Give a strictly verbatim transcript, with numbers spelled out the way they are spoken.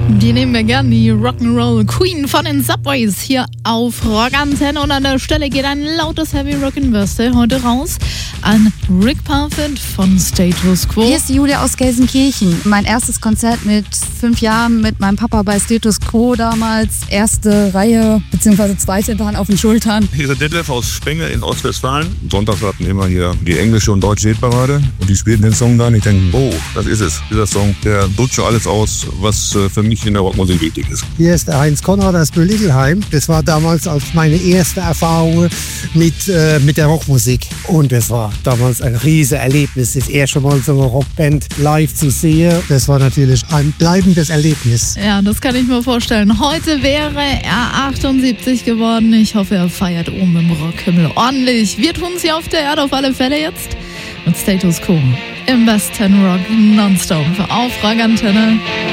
Die nehmen wir gern, die Rock'n'Roll Queen von den Subways hier auf Rock Antenne. Und an der Stelle geht ein lautes Heavy Rockin' Birthday heute raus an Rick Parfitt von Status Quo. Hier ist Julia aus Gelsenkirchen. Mein erstes Konzert mit fünf Jahren mit meinem Papa bei Status Quo damals. Erste Reihe, beziehungsweise zweite dann auf den Schultern. Hier ist der Detlef aus Spenge in Ostwestfalen. Sonntags hatten immer hier die englische und deutsche Hitparade. Und die spielten den Song dann. Ich denke, oh, das ist es. Dieser Song, der drückt schon alles aus, was für mich in der Rockmusik wichtig ist. Hier ist der Heinz Konrad aus Bülligelheim. Das war damals als meine erste Erfahrung mit, äh, mit der Rockmusik. Und das war damals ein riesiges Erlebnis. Das erste Mal so eine Rockband live zu sehen, das war natürlich ein bleibendes Erlebnis. Ja, das kann ich mir vorstellen. Heute wäre er achtundsiebzig geworden. Ich hoffe, er feiert oben im Rockhimmel ordentlich. Wir tun es hier auf der Erde auf alle Fälle jetzt mit Status Quo im besten Rock nonstop auf Rock Antenne.